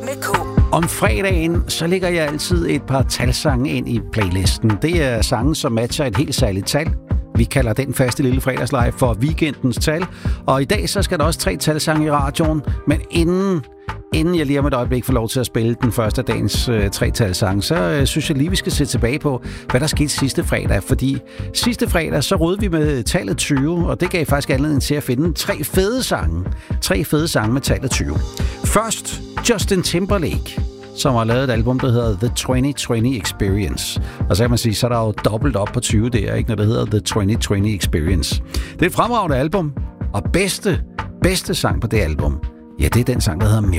med K. Om fredagen, så lægger jeg altid et par talsange ind i playlisten. Det er sange, som matcher et helt særligt tal. Vi kalder den faste lille fredagsleje for weekendens tal. Og i dag, så skal der også 3 talsange i radioen. Men inden jeg lige om et øjeblik får lov til at spille den første af dagens 3 talsange, så synes jeg lige, vi skal se tilbage på, hvad der skete sidste fredag. Fordi sidste fredag, så rodede vi med tallet 20, og det gav faktisk anledning til at finde 3 fede sange. 3 fede sange med tallet 20. Først Justin Timberlake, som har lavet et album, der hedder The 2020 Experience. Og så kan man sige, så er der jo dobbelt op på 20 der, ikke, når det hedder The 2020 Experience. Det er et fremragende album, og bedste sang på det album, ja, det er den sang, der hedder